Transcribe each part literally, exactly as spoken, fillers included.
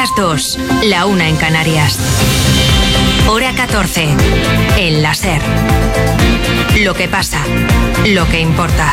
las dos, la una en Canarias. Hora catorce, en la SER. Lo que pasa, lo que importa.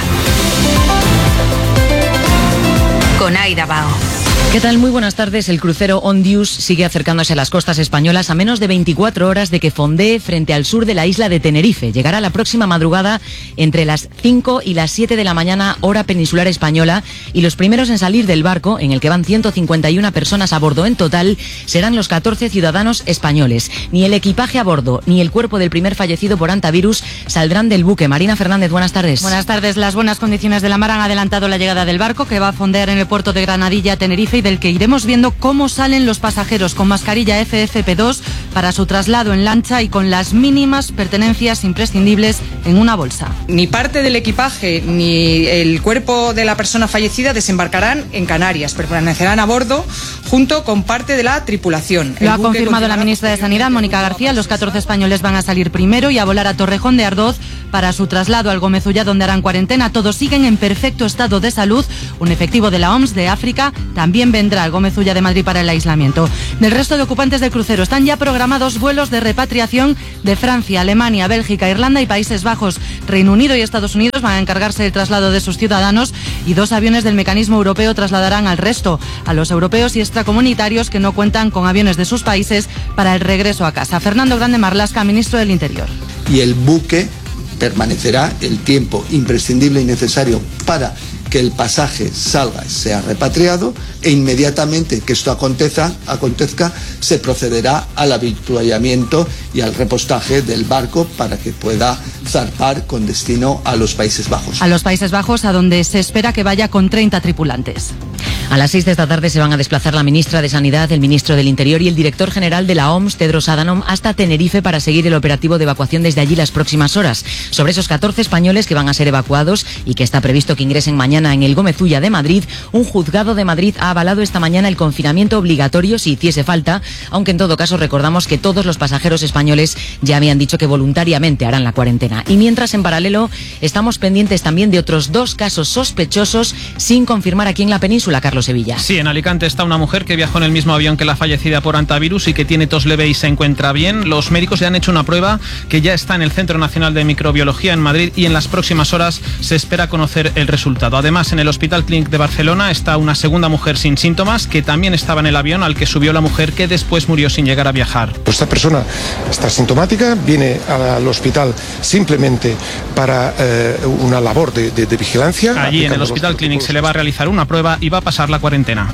Con Aida Bao. ¿Qué tal? Muy buenas tardes. El crucero Ondius sigue acercándose a las costas españolas a menos de veinticuatro horas de que fondee frente al sur de la isla de Tenerife. Llegará la próxima madrugada entre las cinco y las siete de la mañana, hora peninsular española, y los primeros en salir del barco, en el que van ciento cincuenta y una personas a bordo en total, serán los catorce ciudadanos españoles. Ni el equipaje a bordo ni el cuerpo del primer fallecido por hantavirus saldrán del buque. Marina Fernández, buenas tardes. Buenas tardes. Las buenas condiciones de la mar han adelantado la llegada del barco, que va a fondear en el puerto de Granadilla, Tenerife, y del que iremos viendo cómo salen los pasajeros con mascarilla F F P dos para su traslado en lancha y con las mínimas pertenencias imprescindibles en una bolsa. Ni parte del equipaje ni el cuerpo de la persona fallecida desembarcarán en Canarias, permanecerán a bordo junto con parte de la tripulación. Lo ha confirmado la ministra de Sanidad, Mónica García. Los catorce españoles van a salir primero y a volar a Torrejón de Ardoz para su traslado al Gómez-Ullá, donde harán cuarentena. Todos siguen en perfecto estado de salud. Un efectivo de la O M S de África también vendrá al Gómez-Ullá de Madrid para el aislamiento. Del resto de ocupantes del crucero están ya programados vuelos de repatriación de Francia, Alemania, Bélgica, Irlanda y Países Bajos. Reino Unido y Estados Unidos van a encargarse del traslado de sus ciudadanos y dos aviones del mecanismo europeo trasladarán al resto, a los europeos y extracomunitarios que no cuentan con aviones de sus países para el regreso a casa. Fernando Grande Marlaska, ministro del Interior. Y el buque permanecerá el tiempo imprescindible y necesario para que el pasaje salga, sea repatriado, e inmediatamente que esto acontezca, acontezca se procederá al avituallamiento y al repostaje del barco para que pueda zarpar con destino a los Países Bajos. A los Países Bajos, a donde se espera que vaya con treinta tripulantes. A las seis de esta tarde se van a desplazar la ministra de Sanidad, el ministro del Interior y el director general de la O M S, Tedros Adhanom, hasta Tenerife para seguir el operativo de evacuación desde allí las próximas horas. Sobre esos catorce españoles que van a ser evacuados y que está previsto que ingresen mañana en el Gómez-Ullá de Madrid, un juzgado de Madrid ha avalado esta mañana el confinamiento obligatorio si hiciese falta, aunque en todo caso recordamos que todos los pasajeros españoles ya habían dicho que voluntariamente harán la cuarentena. Y mientras, en paralelo, estamos pendientes también de otros dos casos sospechosos sin confirmar aquí en la península. Carlos Sevilla. Sí, en Alicante está una mujer que viajó en el mismo avión que la fallecida por hantavirus y que tiene tos leve y se encuentra bien. Los médicos le han hecho una prueba que ya está en el Centro Nacional de Microbiología en Madrid y en las próximas horas se espera conocer el resultado. Además, en el Hospital Clínic de Barcelona está una segunda mujer sin síntomas que también estaba en el avión al que subió la mujer, que después murió sin llegar a viajar. Esta persona está sintomática, viene al hospital simplemente para eh, una labor de, de, de vigilancia. Allí en el Hospital Clínic se le va a realizar una prueba y va a pasar la cuarentena.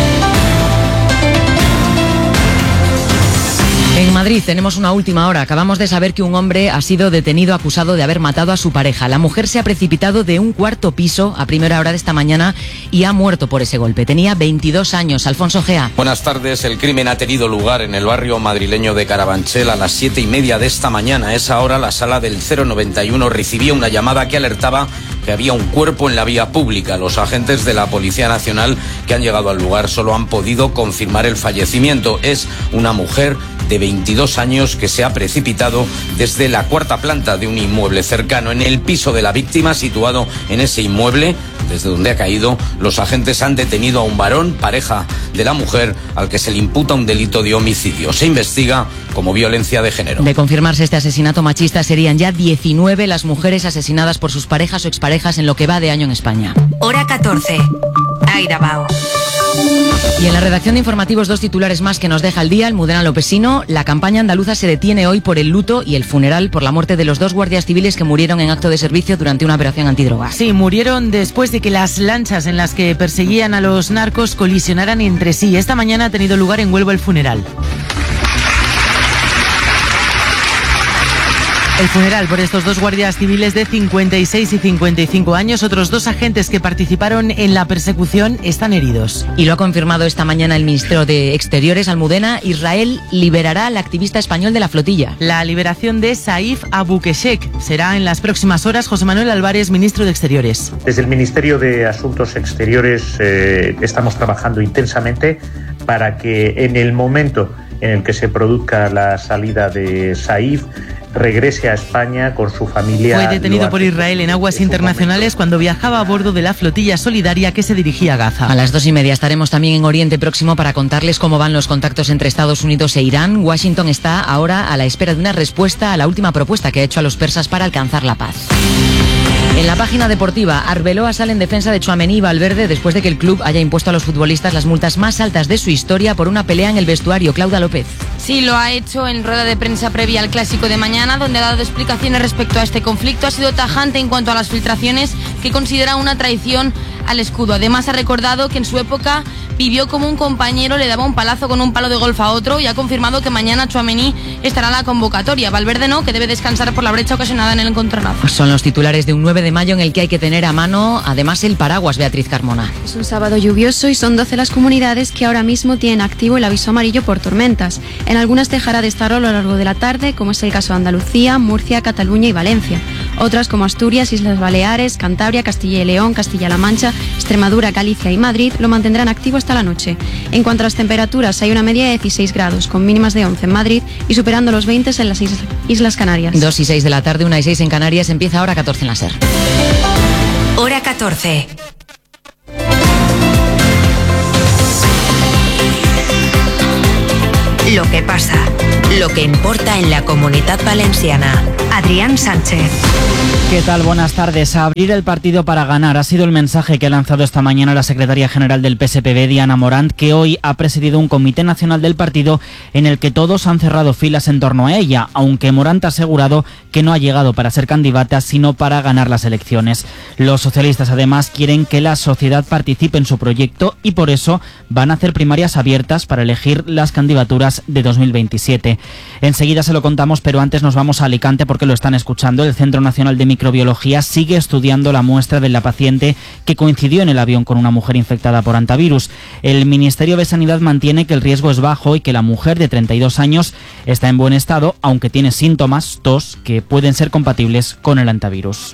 En Madrid tenemos una última hora. Acabamos de saber que un hombre ha sido detenido acusado de haber matado a su pareja. La mujer se ha precipitado de un cuarto piso a primera hora de esta mañana y ha muerto por ese golpe. Tenía veintidós años. Alfonso Gea. Buenas tardes. El crimen ha tenido lugar en el barrio madrileño de Carabanchel a las siete y media de esta mañana. A esa hora la sala del cero noventa y uno recibía una llamada que alertaba que había un cuerpo en la vía pública. Los agentes de la Policía Nacional que han llegado al lugar solo han podido confirmar el fallecimiento. Es una mujer de veintidós años que se ha precipitado desde la cuarta planta de un inmueble cercano. En el piso de la víctima, situado en ese inmueble, desde donde ha caído, los agentes han detenido a un varón, pareja de la mujer, al que se le imputa un delito de homicidio. Se investiga como violencia de género. De confirmarse este asesinato machista, serían ya diecinueve las mujeres asesinadas por sus parejas o exparejas en lo que va de año en España. Hora catorce. Aida Bao. Y en la redacción de informativos, dos titulares más que nos deja el día. Almudena Lopesino. La campaña andaluza se detiene hoy por el luto y el funeral por la muerte de los dos guardias civiles que murieron en acto de servicio durante una operación antidrogas. Sí, murieron después de que las lanchas en las que perseguían a los narcos colisionaran entre sí. Esta mañana ha tenido lugar en Huelva el funeral. El funeral por estos dos guardias civiles de cincuenta y seis y cincuenta y cinco años. Otros dos agentes que participaron en la persecución están heridos. Y lo ha confirmado esta mañana el ministro de Exteriores, Almudena. Israel liberará al activista español de la flotilla. La liberación de Saif Abukeshek será en las próximas horas. José Manuel Álvarez, ministro de Exteriores. Desde el Ministerio de Asuntos Exteriores eh, estamos trabajando intensamente para que en el momento en el que se produzca la salida de Saif, regrese a España con su familia. Fue detenido por Israel en aguas internacionales cuando viajaba a bordo de la flotilla solidaria que se dirigía a Gaza. A las dos y media estaremos también en Oriente Próximo para contarles cómo van los contactos entre Estados Unidos e Irán. Washington está ahora a la espera de una respuesta a la última propuesta que ha hecho a los persas para alcanzar la paz. En la página deportiva, Arbeloa sale en defensa de Tchouaméni y Valverde después de que el club haya impuesto a los futbolistas las multas más altas de su historia por una pelea en el vestuario. Claudia López. Sí, lo ha hecho en rueda de prensa previa al Clásico de mañana, donde ha dado explicaciones respecto a este conflicto. Ha sido tajante en cuanto a las filtraciones que considera una traición al escudo. Además, ha recordado que en su época vivió como un compañero le daba un palazo con un palo de golf a otro y ha confirmado que mañana Tchouaméni estará en la convocatoria. Valverde no, que debe descansar por la brecha ocasionada en el encontronazo. Son los titulares de un nueve de mayo en el que hay que tener a mano, además, el paraguas, Beatriz Carmona. Es un sábado lluvioso y son doce las comunidades que ahora mismo tienen activo el aviso amarillo por tormentas. En algunas dejará de estarlo a lo largo de la tarde, como es el caso de Andalucía, Murcia, Cataluña y Valencia. Otras como Asturias, Islas Baleares, Cantabria, Castilla y León, Castilla-La Mancha, Extremadura, Galicia y Madrid lo mantendrán activo hasta la noche. En cuanto a las temperaturas, hay una media de dieciséis grados, con mínimas de once en Madrid y superando los veinte en las Islas Canarias. dos y seis de la tarde, una y seis en Canarias, empieza ahora catorce en la SER. Hora catorce. Lo que pasa, lo que importa en la Comunidad Valenciana. Adrián Sánchez. ¿Qué tal? Buenas tardes. A abrir el partido para ganar ha sido el mensaje que ha lanzado esta mañana la secretaria general del P S P B, Diana Morant, que hoy ha presidido un comité nacional del partido en el que todos han cerrado filas en torno a ella, aunque Morant ha asegurado que no ha llegado para ser candidata, sino para ganar las elecciones. Los socialistas además quieren que la sociedad participe en su proyecto y por eso van a hacer primarias abiertas para elegir las candidaturas de dos mil veintisiete. Enseguida se lo contamos, pero antes nos vamos a Alicante porque lo están escuchando. El Centro Nacional de Microbiología sigue estudiando la muestra de la paciente que coincidió en el avión con una mujer infectada por hantavirus. El Ministerio de Sanidad mantiene que el riesgo es bajo y que la mujer de treinta y dos años está en buen estado, aunque tiene síntomas, tos, que pueden ser compatibles con el hantavirus.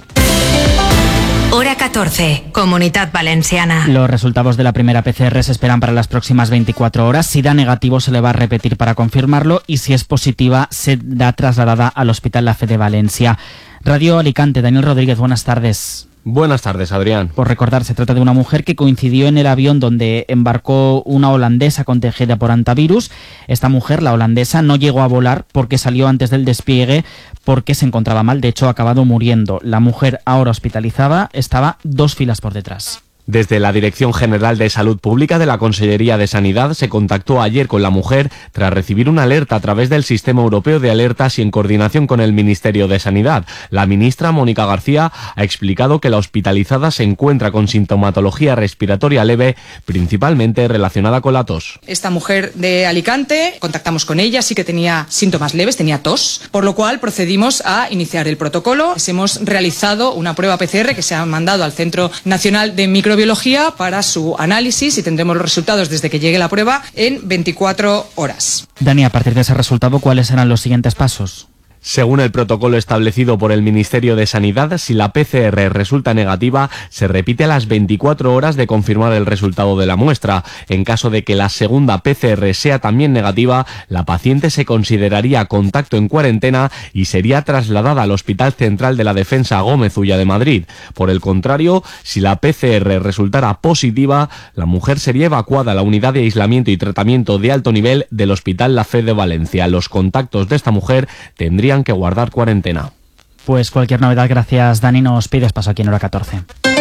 Hora catorce, Comunidad Valenciana. Los resultados de la primera P C R se esperan para las próximas veinticuatro horas. Si da negativo se le va a repetir para confirmarlo y si es positiva se da trasladada al Hospital La Fe de Valencia. Radio Alicante, Daniel Rodríguez, buenas tardes. Buenas tardes, Adrián. Por recordar, se trata de una mujer que coincidió en el avión donde embarcó una holandesa contagiada por hantavirus. Esta mujer, la holandesa, no llegó a volar porque salió antes del despliegue porque se encontraba mal. De hecho, ha acabado muriendo. La mujer, ahora hospitalizada, estaba dos filas por detrás. Desde la Dirección General de Salud Pública de la Consellería de Sanidad se contactó ayer con la mujer tras recibir una alerta a través del Sistema Europeo de Alertas y en coordinación con el Ministerio de Sanidad. La ministra Mónica García ha explicado que la hospitalizada se encuentra con sintomatología respiratoria leve, principalmente relacionada con la tos. Esta mujer de Alicante, contactamos con ella, sí que tenía síntomas leves, tenía tos, por lo cual procedimos a iniciar el protocolo. Hemos realizado una prueba P C R que se ha mandado al Centro Nacional de Microbiología para su análisis y tendremos los resultados desde que llegue la prueba en veinticuatro horas. Dani, a partir de ese resultado, ¿cuáles serán los siguientes pasos? Según el protocolo establecido por el Ministerio de Sanidad, si la P C R resulta negativa, se repite a las veinticuatro horas de confirmar el resultado de la muestra. En caso de que la segunda P C R sea también negativa, la paciente se consideraría contacto en cuarentena y sería trasladada al Hospital Central de la Defensa Gómez Ulla de Madrid. Por el contrario, si la P C R resultara positiva, la mujer sería evacuada a la unidad de aislamiento y tratamiento de alto nivel del Hospital La Fe de Valencia. Los contactos de esta mujer tendrían que guardar cuarentena. Pues cualquier novedad, gracias Dani, nos pides paso aquí en Hora catorce.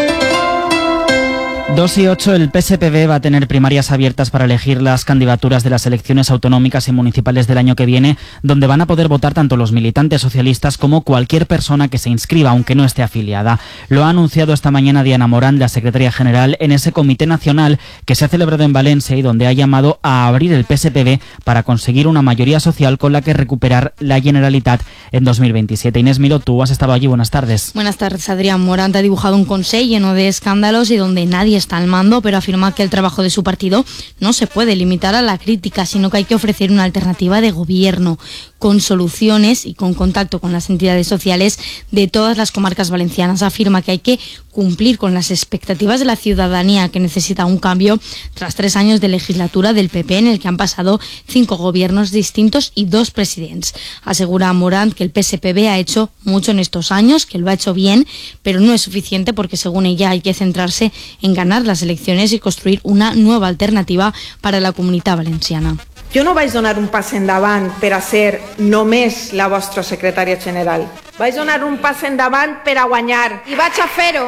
dos y ocho, el P S P B va a tener primarias abiertas para elegir las candidaturas de las elecciones autonómicas y municipales del año que viene, donde van a poder votar tanto los militantes socialistas como cualquier persona que se inscriba, aunque no esté afiliada. Lo ha anunciado esta mañana Diana Morant, la secretaria general, en ese comité nacional que se ha celebrado en Valencia y donde ha llamado a abrir el P S P B para conseguir una mayoría social con la que recuperar la Generalitat en dos mil veintisiete. Inés Miro, tú has estado allí, buenas tardes. Buenas tardes, Adrián. Morant ha dibujado un consell lleno de escándalos y donde nadie hoy está al mando, pero afirma que el trabajo de su partido no se puede limitar a la crítica, sino que hay que ofrecer una alternativa de gobierno con soluciones y con contacto con las entidades sociales de todas las comarcas valencianas. Afirma que hay que cumplir con las expectativas de la ciudadanía, que necesita un cambio tras tres años de legislatura del P P en el que han pasado cinco gobiernos distintos y dos presidentes. Asegura Morant que el P S P B ha hecho mucho en estos años, que lo ha hecho bien, pero no es suficiente porque según ella hay que centrarse en ganar las elecciones y construir una nueva alternativa para la Comunitat Valenciana. Jo no vaig donar un pas endavant per a ser només la vostra secretària general. Vaig donar un pas endavant per a guanyar i vaig a fer-ho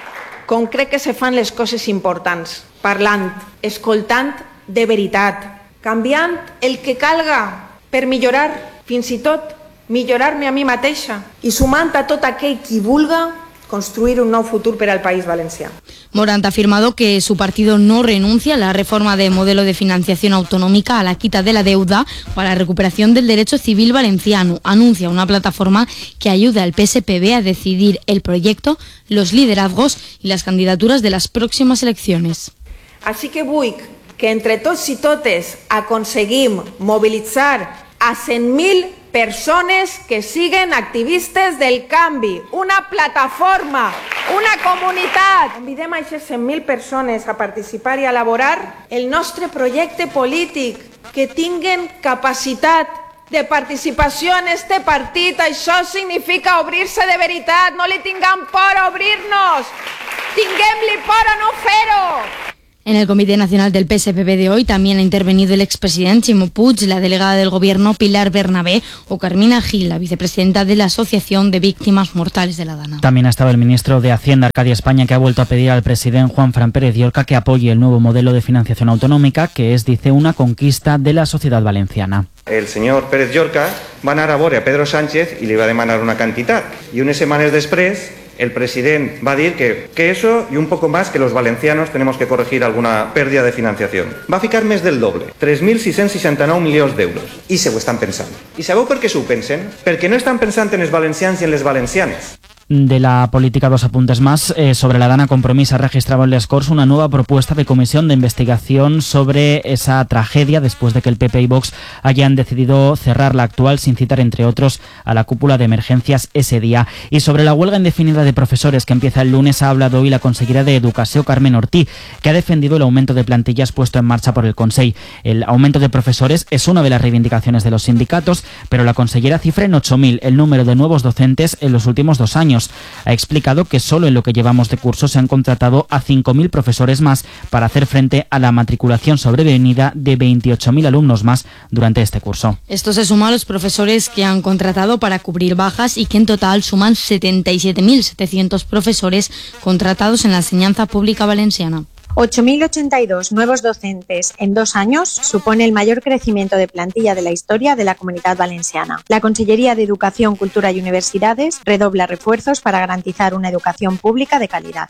com crec que se fan les coses importants, parlant, escoltant de veritat, canviant el que calga per millorar, fins i tot millorar-me a mi mateixa i sumant a tot aquell qui vulga construir un nou futur per al País Valencià. Morant ha afirmado que su partido no renuncia a la reforma de modelo de financiación autonómica, a la quita de la deuda o a la recuperación del derecho civil valenciano. Anuncia una plataforma que ayuda al P S P B a decidir el proyecto, los liderazgos y las candidaturas de las próximas elecciones. Així que vull que entre tots i totes aconseguim mobilitzar a cent mil persones que siguen activistes del canvi, una plataforma, una comunitat. Convidem a aquestes cent mil persones a participar i a elaborar el nostre projecte polític, que tinguen capacitat de participació en este partit. Això significa obrir-se de veritat, no li tinguem por a obrir-nos, tinguem-li por a no fer-ho. En el Comité Nacional del P S P B de hoy también ha intervenido el expresidente Ximo Puig, la delegada del Gobierno Pilar Bernabé o Carmina Gil, la vicepresidenta de la Asociación de Víctimas Mortales de la Dana. También ha estado el ministro de Hacienda, Arcadia España, que ha vuelto a pedir al presidente Juanfran Pérez Llorca que apoye el nuevo modelo de financiación autonómica, que es, dice, una conquista de la sociedad valenciana. El senyor Pérez Llorca va anar a veure a Pedro Sánchez i li va demanar una quantitat. I unes setmanes després el presidente va a decir que, que eso y un poco más que los valencianos tenemos que corregir alguna pérdida de financiación. Va a ficar més del doble, tres mil sis-cents seixanta-nou milions d'euros. I se ho estan pensant. I sabeu per què s'ho pensen? Perquè no estan pensant en els valencians i en les valencianes. De la política, dos apuntes más. Eh, sobre la Dana Compromís ha registrado en Les Corts una nueva propuesta de comisión de investigación sobre esa tragedia después de que el P P y Vox hayan decidido cerrar la actual sin citar, entre otros, a la cúpula de emergencias ese día. Y sobre la huelga indefinida de profesores que empieza el lunes ha hablado hoy la consellera de Educación, Carmen Ortí, que ha defendido el aumento de plantillas puesto en marcha por el Consell. El aumento de profesores es una de las reivindicaciones de los sindicatos, pero la consellera cifra en ocho mil el número de nuevos docentes en los últimos dos años. Ha explicado que solo en lo que llevamos de curso se han contratado a cinco mil profesores más para hacer frente a la matriculación sobrevenida de veintiocho mil alumnos más durante este curso. Esto se suma a los profesores que han contratado para cubrir bajas y que en total suman setenta y siete mil setecientos profesores contratados en la enseñanza pública valenciana. ocho mil ochenta y dos nuevos docentes en dos años supone el mayor crecimiento de plantilla de la historia de la Comunitat Valenciana. La Consellería de Educación, Cultura y Universidades redobla refuerzos para garantizar una educación pública de calidad.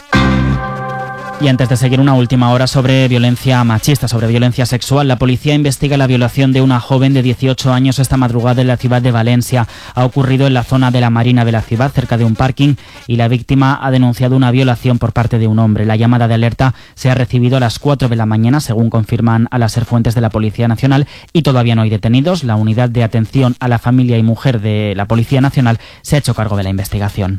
Y antes de seguir, una última hora sobre violencia machista, sobre violencia sexual. La policía investiga la violación de una joven de dieciocho años esta madrugada en la ciudad de Valencia. Ha ocurrido en la zona de la Marina de la ciudad, cerca de un parking, y la víctima ha denunciado una violación por parte de un hombre. La llamada de alerta se ha recibido a las cuatro de la mañana, según confirman a las fuentes de la Policía Nacional, y todavía no hay detenidos. La unidad de atención a la familia y mujer de la Policía Nacional se ha hecho cargo de la investigación.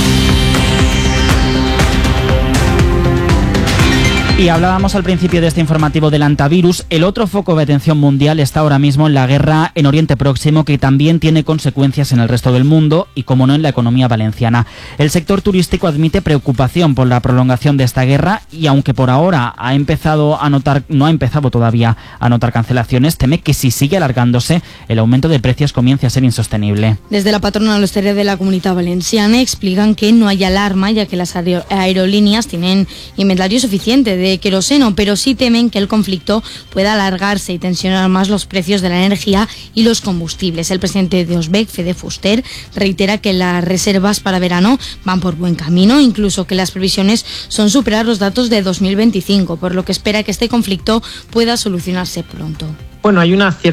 Y hablábamos al principio de este informativo del antivirus. El otro foco de atención mundial está ahora mismo en la guerra en Oriente Próximo, que también tiene consecuencias en el resto del mundo y, como no, en la economía valenciana. El sector turístico admite preocupación por la prolongación de esta guerra y, aunque por ahora ha empezado a notar, no ha empezado todavía a notar cancelaciones, teme que si sigue alargándose, el aumento de precios comience a ser insostenible. Desde la patronal hostelería de la Comunitat Valenciana explican que no hay alarma, ya que las aerolíneas tienen inventario suficiente de queroseno, pero sí temen que el conflicto pueda alargarse y tensionar más los precios de la energía y los combustibles. El presidente de Osbec, Fede Fuster, reitera que las reservas para verano van por buen camino, incluso que las previsiones son superar los datos de dos mil veinticinco, por lo que espera que este conflicto pueda solucionarse pronto. Bueno, hay una cierta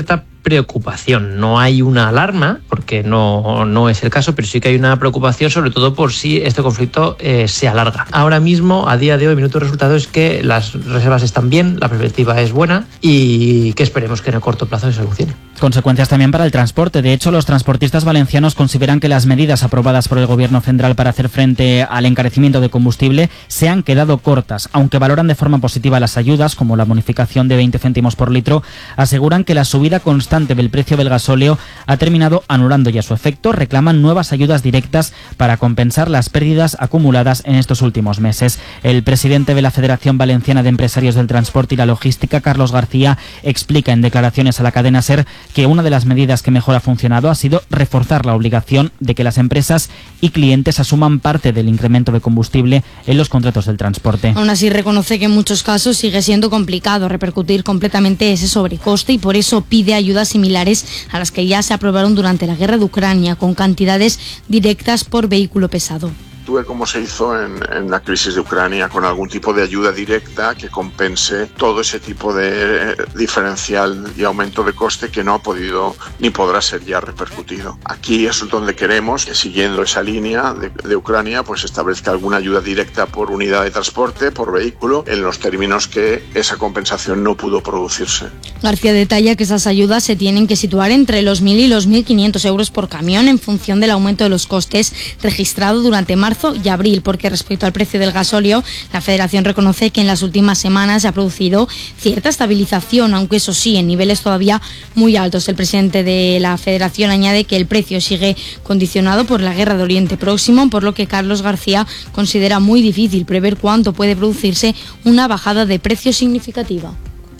preocupación. No hay una alarma, porque no, no es el caso, pero sí que hay una preocupación, sobre todo por si este conflicto eh, se alarga. Ahora mismo, a día de hoy, minuto resultado es que las reservas están bien, la perspectiva es buena y que esperemos que en el corto plazo se solucione. Consecuencias también para el transporte. De hecho, los transportistas valencianos consideran que las medidas aprobadas por el Gobierno central para hacer frente al encarecimiento de combustible se han quedado cortas. Aunque valoran de forma positiva las ayudas, como la bonificación de veinte céntimos por litro, aseguran que la subida constante del precio del gasóleo ha terminado anulando ya su efecto. Reclaman nuevas ayudas directas para compensar las pérdidas acumuladas en estos últimos meses. El presidente de la Federación Valenciana de Empresarios del Transporte y la Logística, Carlos García, explica en declaraciones a la cadena SER que una de las medidas que mejor ha funcionado ha sido reforzar la obligación de que las empresas y clientes asuman parte del incremento de combustible en los contratos del transporte. Aún así reconoce que en muchos casos sigue siendo complicado repercutir completamente ese sobrecoste y por eso pide ayudas similares a las que ya se aprobaron durante la guerra de Ucrania, con cantidades directas por vehículo pesado. Actúe como se hizo en, en la crisis de Ucrania, con algún tipo de ayuda directa que compense todo ese tipo de eh, diferencial y aumento de coste que no ha podido ni podrá ser ya repercutido. Aquí es donde queremos que, siguiendo esa línea de, de Ucrania, pues establezca alguna ayuda directa por unidad de transporte, por vehículo, en los términos que esa compensación no pudo producirse. García detalla que esas ayudas se tienen que situar entre los mil y los mil quinientos euros por camión en función del aumento de los costes registrado durante marzo y abril, porque respecto al precio del gasóleo, la Federación reconoce que en las últimas semanas se ha producido cierta estabilización, aunque eso sí, en niveles todavía muy altos. El presidente de la Federación añade que el precio sigue condicionado por la guerra de Oriente Próximo, por lo que Carlos García considera muy difícil prever cuánto puede producirse una bajada de precios significativa.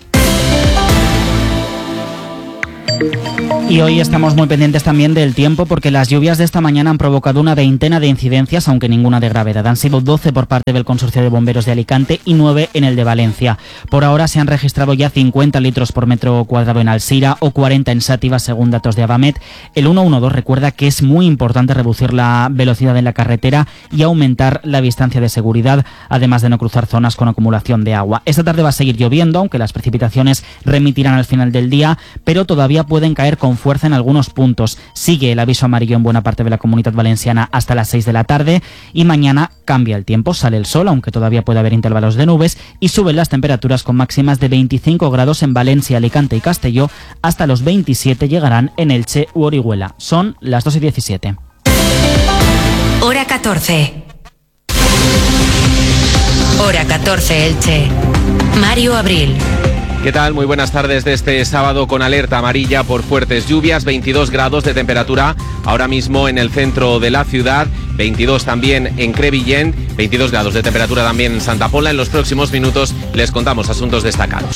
Y hoy estamos muy pendientes también del tiempo, porque las lluvias de esta mañana han provocado una veintena de incidencias, aunque ninguna de gravedad. Han sido doce por parte del Consorcio de Bomberos de Alicante y nueve en el de Valencia. Por ahora se han registrado ya cincuenta litros por metro cuadrado en Alsira o cuarenta en Sátiva, según datos de Avamet. El ciento doce recuerda que es muy importante reducir la velocidad en la carretera y aumentar la distancia de seguridad, además de no cruzar zonas con acumulación de agua. Esta tarde va a seguir lloviendo, aunque las precipitaciones remitirán al final del día, pero todavía pueden caer con fuerza en algunos puntos. Sigue el aviso amarillo en buena parte de la Comunidad Valenciana hasta las seis de la tarde y mañana cambia el tiempo, sale el sol, aunque todavía puede haber intervalos de nubes, y suben las temperaturas con máximas de veinticinco grados en Valencia, Alicante y Castelló, hasta los veintisiete llegarán en Elche u Orihuela. Son las dos y diecisiete. Hora catorce. Hora catorce Elche. Mario Abril. ¿Qué tal? Muy buenas tardes de este sábado con alerta amarilla por fuertes lluvias, veintidós grados de temperatura ahora mismo en el centro de la ciudad, veintidós también en Crevillent, veintidós grados de temperatura también en Santa Pola. En los próximos minutos les contamos asuntos destacados.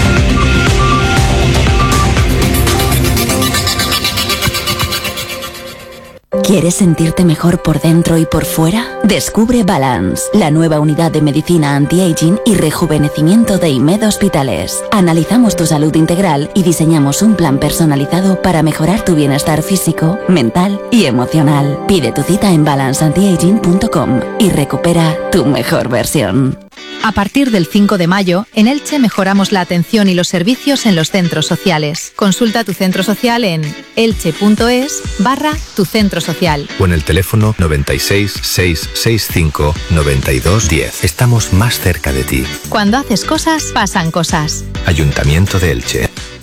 ¿Quieres sentirte mejor por dentro y por fuera? Descubre Balance, la nueva unidad de medicina anti-aging y rejuvenecimiento de IMED Hospitales. Analizamos tu salud integral y diseñamos un plan personalizado para mejorar tu bienestar físico, mental y emocional. Pide tu cita en balance antiaging punto com y recupera tu mejor versión. A partir del cinco de mayo, en Elche mejoramos la atención y los servicios en los centros sociales. Consulta tu centro social en elche.es barra tu centro social. O en el teléfono noventa y seis, seiscientos sesenta y cinco, noventa y dos, diez. Estamos más cerca de ti. Cuando haces cosas, pasan cosas. Ayuntamiento de Elche.